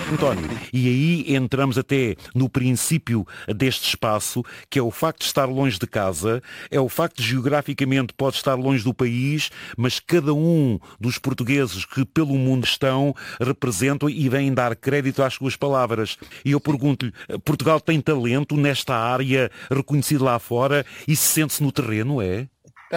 António, e aí entramos até no princípio deste espaço, que é o facto de estar longe de casa, é o facto de geograficamente pode estar longe do país, mas cada um dos portugueses que pelo mundo estão representam e vêm dar crédito às suas palavras. E eu pergunto-lhe, Portugal tem talento nesta área reconhecido lá fora e se sente-se no terreno, é?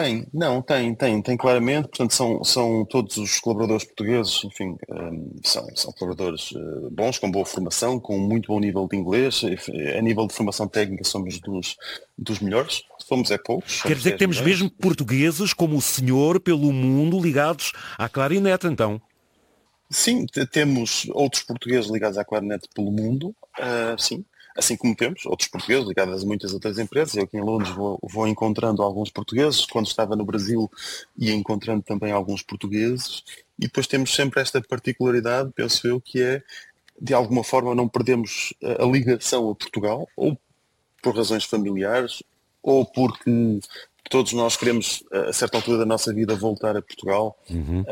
Tem claramente, portanto são todos os colaboradores portugueses, enfim, são colaboradores bons, com boa formação, com muito bom nível de inglês, a nível de formação técnica somos dos melhores, fomos poucos, Quer somos dizer que 10 temos milhões. mesmo portugueses como o senhor pelo mundo ligados à clarinete, então. Sim, temos outros portugueses ligados à Clarinete pelo mundo, sim, assim como temos outros portugueses ligados a muitas outras empresas. Eu aqui em Londres vou encontrando alguns portugueses, quando estava no Brasil ia encontrando também alguns portugueses, e depois temos sempre esta particularidade, penso eu, que é, de alguma forma, não perdemos a ligação a Portugal, ou por razões familiares, ou porque todos nós queremos, a certa altura da nossa vida, voltar a Portugal, Uhum.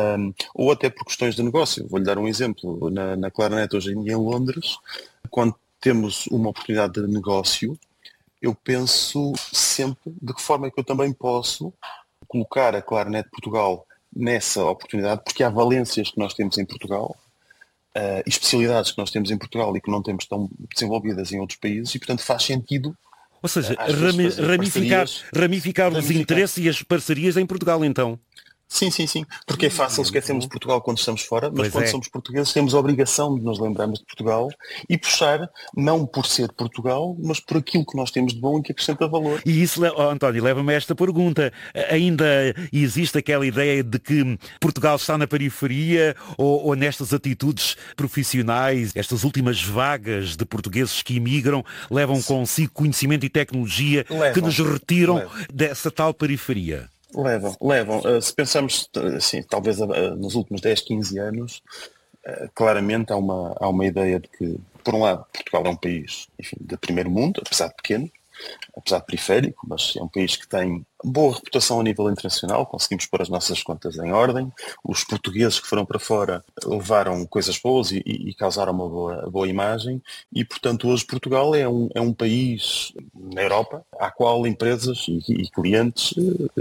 ou até por questões de negócio. Vou-lhe dar um exemplo. Na Claranet, hoje em dia em Londres, quando temos uma oportunidade de negócio, eu penso sempre de que forma é que eu também posso colocar a Claranet Portugal nessa oportunidade, porque há valências que nós temos em Portugal, especialidades que nós temos em Portugal e que não temos tão desenvolvidas em outros países, e portanto faz sentido Ou seja, às vezes fazer ramificar, parcerias, ramificar os ramificar. interesses e as parcerias em Portugal, então. Sim. Porque é fácil É muito esquecermos de bom. Portugal quando estamos fora, mas Pois quando é. somos portugueses temos a obrigação de nos lembrarmos de Portugal e puxar, não por ser Portugal, mas por aquilo que nós temos de bom e que acrescenta valor. E isso, António, leva-me a esta pergunta. Ainda existe aquela ideia de que Portugal está na periferia ou nestas atitudes profissionais, estas últimas vagas de portugueses que imigram, levam consigo conhecimento e tecnologia que nos Levam, retiram levam. dessa tal periferia? Levam. Se pensarmos, assim, talvez nos últimos 10, 15 anos, claramente há uma ideia de que, por um lado, Portugal é um país, enfim, de primeiro mundo, apesar de pequeno, apesar de periférico, mas é um país que tem boa reputação a nível internacional, conseguimos pôr as nossas contas em ordem, os portugueses que foram para fora levaram coisas boas e causaram uma boa imagem, e portanto hoje Portugal é um país na Europa à qual empresas e clientes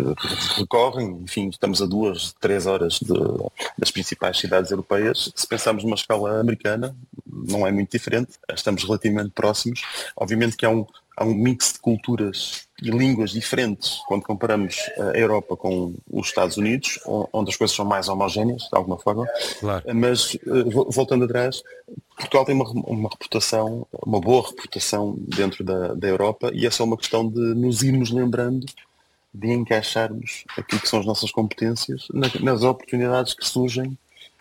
recorrem, enfim, estamos a 2, 3 horas das principais cidades europeias. Se pensarmos numa escala americana, não é muito diferente, estamos relativamente próximos. Obviamente que há um mix de culturas e línguas diferentes quando comparamos a Europa com os Estados Unidos, onde as coisas são mais homogéneas, de alguma forma. Claro. Mas, voltando atrás, Portugal tem uma reputação, uma boa reputação dentro da Europa, e é só uma questão de nos irmos lembrando de encaixarmos aquilo que são as nossas competências nas oportunidades que surgem,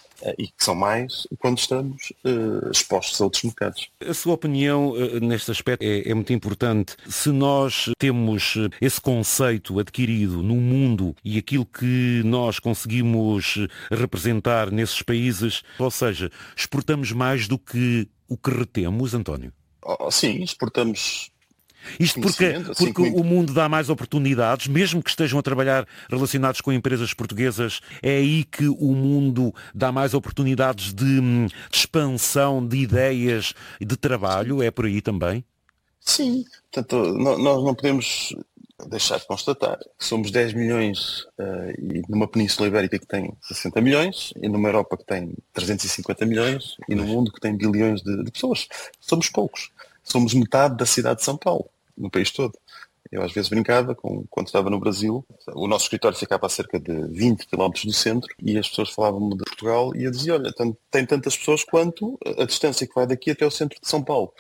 e que são mais quando estamos expostos a outros mercados. A sua opinião neste aspecto é muito importante. Se nós temos esse conceito adquirido no mundo e aquilo que nós conseguimos representar nesses países, ou seja, exportamos mais do que o que retemos, António? Sim, exportamos Isto conhecimento, assim porque como o mundo dá mais oportunidades, mesmo que estejam a trabalhar relacionados com empresas portuguesas, é aí que o mundo dá mais oportunidades de expansão de ideias e de trabalho, é por aí também? sim. Portanto, nós não podemos deixar de constatar que somos 10 milhões, e numa Península Ibérica que tem 60 milhões, e numa Europa que tem 350 milhões, e num Pois. mundo que tem bilhões de pessoas. Somos poucos. Somos metade da cidade de São Paulo, no país todo. Eu às vezes brincava, quando estava no Brasil, o nosso escritório ficava a cerca de 20 quilómetros do centro, e as pessoas falavam-me de Portugal e eu dizia, olha, tem tantas pessoas quanto a distância que vai daqui até ao centro de São Paulo.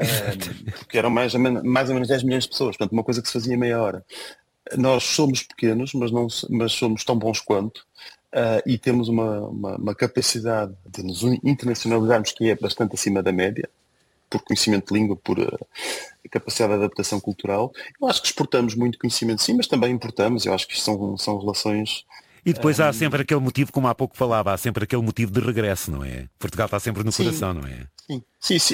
Porque eram mais ou menos 10 milhões de pessoas, portanto uma coisa que se fazia em meia hora. Nós somos pequenos, mas somos tão bons quanto, e temos uma capacidade de nos internacionalizarmos que é bastante acima da média, por conhecimento de língua, por capacidade de adaptação cultural. Eu acho que exportamos muito conhecimento, sim, mas também importamos. Eu acho que isto são relações. E depois há sempre aquele motivo, como há pouco falava, há sempre aquele motivo de regresso, não é? Portugal está sempre no Sim, coração, não é? sim,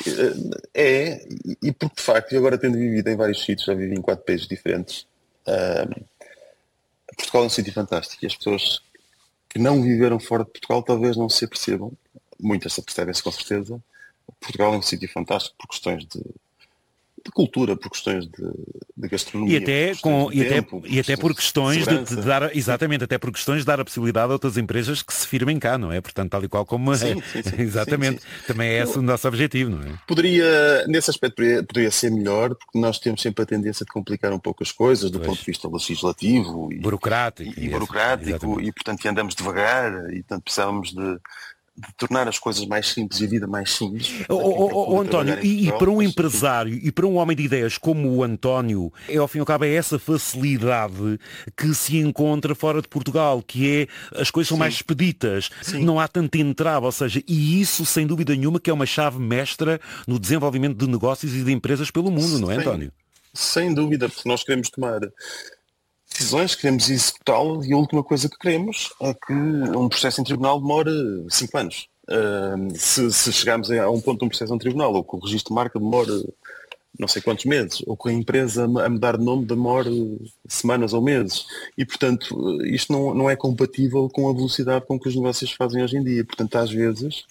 e porque de facto, eu agora tendo vivido em vários sítios, já vivi em 4 países diferentes, Portugal é um sítio fantástico, e as pessoas que não viveram fora de Portugal talvez não se apercebam, muitas se apercebem-se com certeza, Portugal é um sítio fantástico por questões de cultura, por questões de gastronomia. E até por questões de dar, exatamente, até por questões de dar a possibilidade a outras empresas que se firmem cá, não é? Portanto, tal e qual como sim, exatamente. Sim. Também é esse o nosso objetivo, não é? Nesse aspecto poderia ser melhor, porque nós temos sempre a tendência de complicar um pouco as coisas do ponto de vista legislativo burocrático e portanto andamos devagar e portanto precisávamos de tornar as coisas mais simples e a vida mais simples. António, e para um empresário e para um homem de ideias como o António, ao fim e ao cabo é essa facilidade que se encontra fora de Portugal, que é as coisas são mais expeditas, não há tanto entrave, ou seja, e isso sem dúvida nenhuma que é uma chave mestra no desenvolvimento de negócios e de empresas pelo mundo, não é, António? Sem dúvida, porque nós queremos tomar decisões, queremos executá-las e a última coisa que queremos é que um processo em tribunal demore 5 anos. Se chegarmos a um ponto de um processo em tribunal, ou que o registro de marca demore não sei quantos meses, ou que a empresa a mudar de nome demore semanas ou meses. E, portanto, isto não é compatível com a velocidade com que os negócios se fazem hoje em dia. Portanto, às vezes,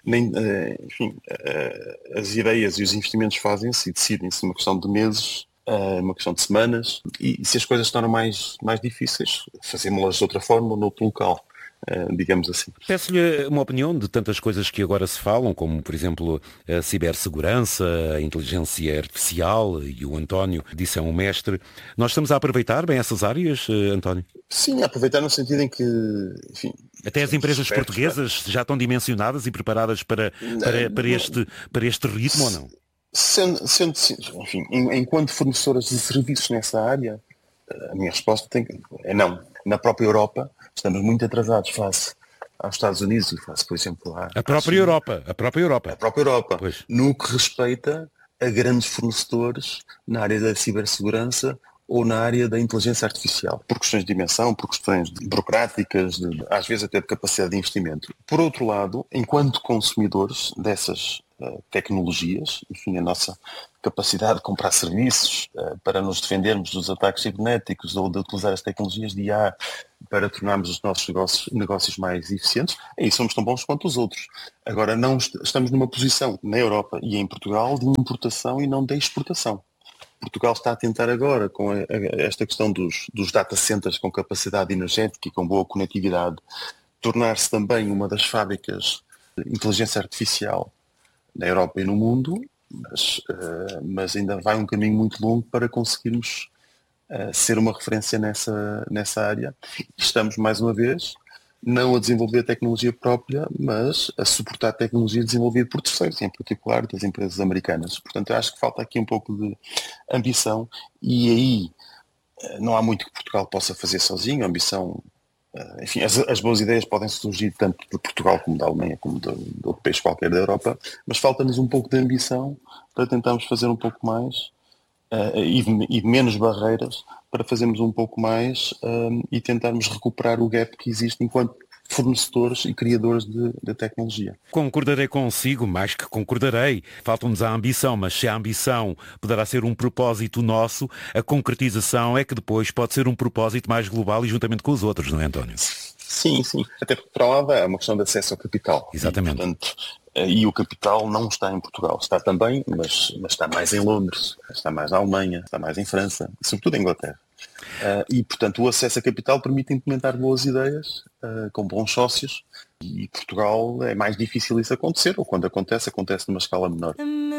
as ideias e os investimentos fazem-se e decidem-se numa questão de meses, uma questão de semanas, e se as coisas se tornam mais difíceis, fazemos-las de outra forma ou noutro local, digamos assim. Peço-lhe uma opinião de tantas coisas que agora se falam, como por exemplo a cibersegurança, a inteligência artificial, e o António disse é um mestre. Nós estamos a aproveitar bem essas áreas, António? Sim, a aproveitar no sentido em que, enfim... Até as empresas portuguesas já estão dimensionadas e preparadas para este ritmo ou não? Enfim, enquanto fornecedoras de serviços nessa área, a minha resposta é não. Na própria Europa, estamos muito atrasados face aos Estados Unidos e face, por exemplo, à própria Europa. Pois. No que respeita a grandes fornecedores na área da cibersegurança ou na área da inteligência artificial, por questões de dimensão, por questões burocráticas, às vezes até de capacidade de investimento. Por outro lado, enquanto consumidores dessas tecnologias, enfim, a nossa capacidade de comprar serviços para nos defendermos dos ataques cibernéticos ou de utilizar as tecnologias de IA para tornarmos os nossos negócios mais eficientes, aí somos tão bons quanto os outros. Agora, não estamos numa posição na Europa e em Portugal de importação e não de exportação. Portugal está a tentar agora, com esta questão dos data centers com capacidade energética e com boa conectividade, tornar-se também uma das fábricas de inteligência artificial na Europa e no mundo, mas ainda vai um caminho muito longo para conseguirmos ser uma referência nessa área. Estamos, mais uma vez, não a desenvolver tecnologia própria, mas a suportar tecnologia desenvolvida por terceiros, em particular das empresas americanas. Portanto, eu acho que falta aqui um pouco de ambição e aí não há muito que Portugal possa fazer sozinho. A ambição, enfim, as boas ideias podem surgir tanto de Portugal como da Alemanha, como de outro país qualquer da Europa, mas falta-nos um pouco de ambição para tentarmos fazer um pouco mais e menos barreiras para fazermos um pouco mais e tentarmos recuperar o gap que existe enquanto fornecedores e criadores de tecnologia. Concordarei consigo, mais que concordarei. Falta-nos a ambição, mas se a ambição poderá ser um propósito nosso, a concretização é que depois pode ser um propósito mais global e juntamente com os outros, não é, António? Sim. Até porque para lá é uma questão de acesso ao capital. Exatamente. E, portanto, e o capital não está em Portugal. Está também, mas está mais em Londres, está mais na Alemanha, está mais em França, e sobretudo em Inglaterra. E, portanto, o acesso a capital permite implementar boas ideias com bons sócios e Portugal é mais difícil isso acontecer, ou quando acontece numa escala menor.